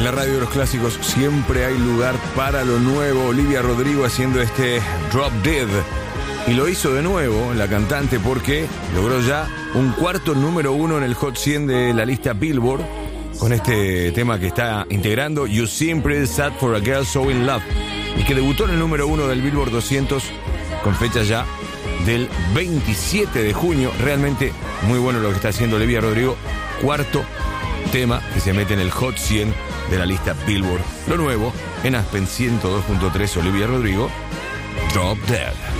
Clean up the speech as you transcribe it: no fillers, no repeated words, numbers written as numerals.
En la radio de los clásicos siempre hay lugar para lo nuevo. Olivia Rodrigo haciendo este Drop Dead. Y lo hizo de nuevo la cantante porque logró ya un cuarto número 1 en el Hot 100 de la lista Billboard con este tema que está integrando, You Seem Pretty Sad for a Girl So In Love, y que debutó en el número 1 del Billboard 200 con fecha ya del 27 de junio. Realmente muy bueno lo que está haciendo Olivia Rodrigo. Cuarto tema que se mete en el Hot 100 de la lista Billboard. Lo nuevo en Aspen 102.3, Olivia Rodrigo, Drop Dead.